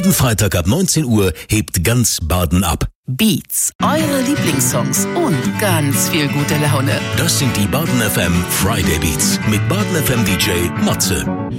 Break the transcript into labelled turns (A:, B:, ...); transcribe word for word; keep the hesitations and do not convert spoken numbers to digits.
A: Jeden Freitag ab neunzehn Uhr hebt ganz Baden ab.
B: Beats, eure Lieblingssongs und ganz viel gute Laune.
A: Das sind die Baden F M Friday Beats mit Baden F M D J Matze.